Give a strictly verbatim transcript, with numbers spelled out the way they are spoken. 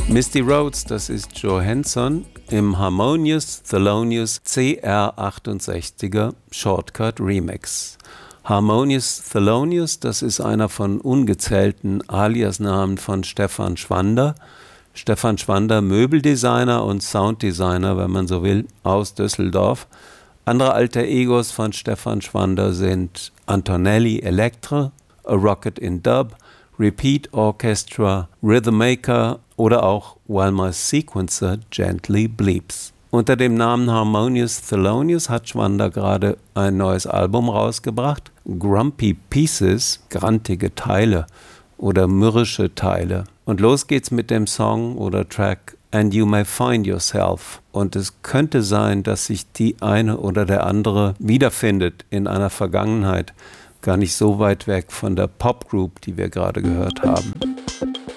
Misty Rhodes, das ist Joe Henson im Harmonious Thelonious C R achtundsechziger Shortcut Remix. Harmonious Thelonious, das ist einer von ungezählten Aliasnamen von Stefan Schwander. Stefan Schwander, Möbeldesigner und Sounddesigner, wenn man so will, aus Düsseldorf. Andere Alter Egos von Stefan Schwander sind Antonelli Electre, A Rocket in Dub, Repeat Orchestra, Rhythmaker oder auch While My Sequencer Gently Bleeps. Unter dem Namen Harmonious Thelonious hat Schwander gerade ein neues Album rausgebracht. Grumpy Pieces, grantige Teile oder mürrische Teile. Und los geht's mit dem Song oder Track And You May Find Yourself. Und es könnte sein, dass sich die eine oder der andere wiederfindet in einer Vergangenheit, gar nicht so weit weg von der Popgroup, die wir gerade gehört haben.